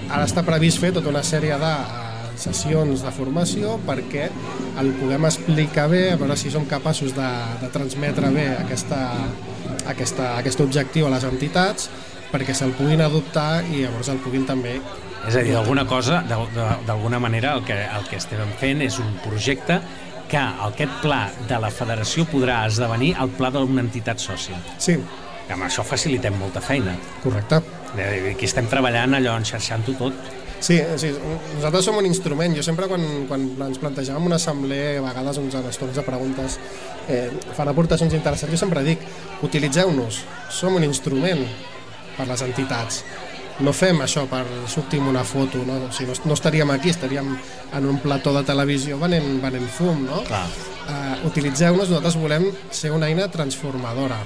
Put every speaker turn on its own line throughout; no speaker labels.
ara està previst fer tota una sèrie de sessions de formació perquè el puguem explicar bé, a veure si som capaços de transmetre bé aquest objectiu a les entitats perquè se'l puguin adoptar i llavors el puguin també.
És a dir, d'alguna manera el que estem fent és un projecte que aquest pla de la federació podrà esdevenir el pla d'una entitat sòcia.
Sí.
I amb això facilitem molta feina.
Correcte.
Aquí estem treballant allò, enxarxant-ho tot.
Sí, nosaltres som un instrument. Jo sempre quan ens plantejàvem una assemblea, a vegades uns estons de preguntes fan aportacions interessants, jo sempre dic, utilitzeu-nos, som un instrument per les entitats. No fem això per sortir una foto, no? O sigui, no estaríem aquí, estaríem en un plató de televisió venent fum, no? Utilitzeu-nos, nosaltres volem ser una eina transformadora.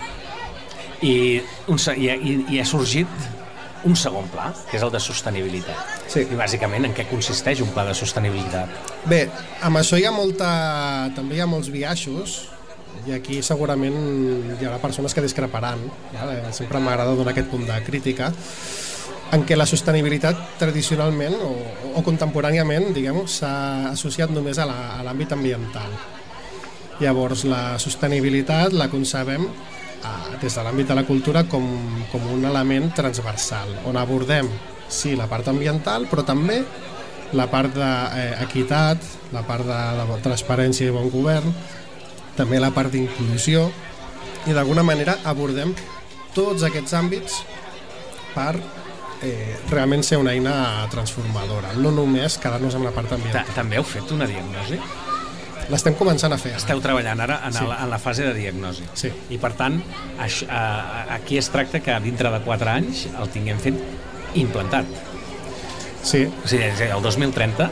I ha sorgit un segon pla, que és el de sostenibilitat.
Sí.
I bàsicament en què consisteix un pla de sostenibilitat?
Bé, amb això també hi ha molts biaixos, i aquí segurament hi haurà persones que discreparan, sempre m'agrada donar aquest punt de crítica, en què la sostenibilitat tradicionalment o contemporàniament, diguem-ho, s'ha associat només a l'àmbit ambiental. Llavors la sostenibilitat la concebem des de l'àmbit de la cultura com un element transversal, on abordem, sí, la part ambiental, però també la part d'equitat, la part de transparència i bon govern, també la part d'inclusió, i d'alguna manera abordem tots aquests àmbits per realment ser una eina transformadora, no només quedar-nos amb la part ambiental.
També heu fet una diagnosi?
L'estem començant a fer.
Esteu treballant ara en la fase de diagnosi.
Sí.
I per tant, aquí es tracta que dintre de 4 anys el tinguem fet implantat.
Sí.
O sigui, el 2030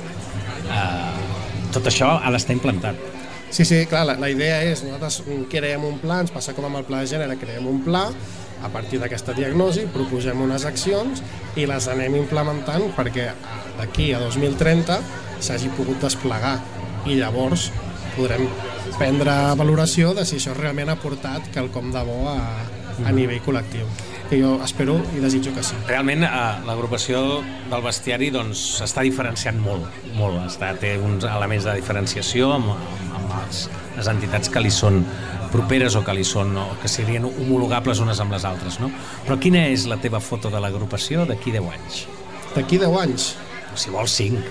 tot això ha d'estar implantat.
Sí, clar, la idea és, nosaltres creem un pla, ens passa com amb el pla de gènere, creem un pla, a partir d'aquesta diagnosi proposem unes accions i les anem implementant perquè d'aquí a 2030 s'hagi pogut desplegar i llavors podrem prendre valoració de si això realment ha portat quelcom de bo a nivell col·lectiu, que jo espero i desitjo que sí.
Realment l'agrupació del bestiari s'està diferenciant molt, té uns elements de diferenciació amb les entitats que li són properes o que serien homologables unes amb les altres, no? Però quina és la teva foto de l'agrupació d'aquí 10 anys?
D'aquí 10 anys?
Si vols 5.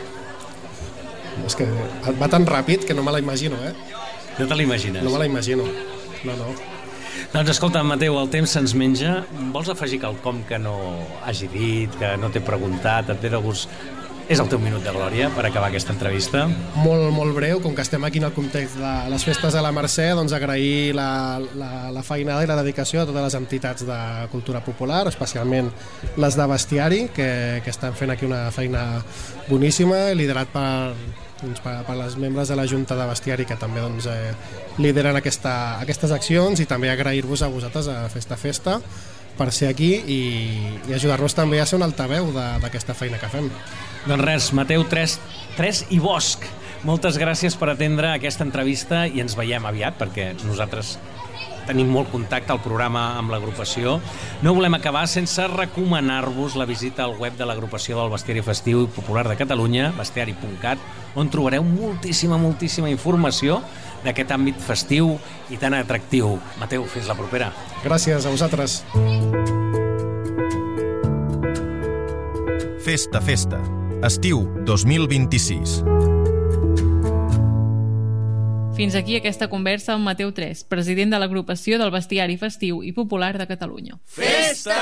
És que va tan ràpid que no me la imagino,
No te la imagines?
No me la imagino, no.
Doncs escolta, Mateu, el temps se'ns menja. Vols afegir quelcom que no hagi dit, que no t'he preguntat, et ve de gust? És el teu minut de glòria per acabar aquesta entrevista.
Molt breu, com que estem aquí en el context de les festes de la Mercè, doncs agrair la feinada i la dedicació a totes les entitats de cultura popular, especialment les de bestiari, que estan fent aquí una feina boníssima, liderat per les membres de la Junta de Bestiari que també lideren aquestes accions, i també agrair-vos a vosaltres a Festa per ser aquí i ajudar-nos també a ser un altaveu d'aquesta feina que fem.
Doncs res, Mateu Tres i Bosch, moltes gràcies per atendre aquesta entrevista i ens veiem aviat perquè nosaltres tenim molt contacte al programa amb l'agrupació. No volem acabar sense recomanar-vos la visita al web de l'agrupació del Bestiari Festiu i Popular de Catalunya, bestiari.cat, on trobareu moltíssima informació d'aquest àmbit festiu i tan atractiu. Mateu, fins la propera.
Gràcies a vosaltres.
Festa, estiu 2026.
Fins aquí aquesta conversa amb Mateu Tres, president de l'agrupació del Bestiari Festiu i Popular de Catalunya.
Festa!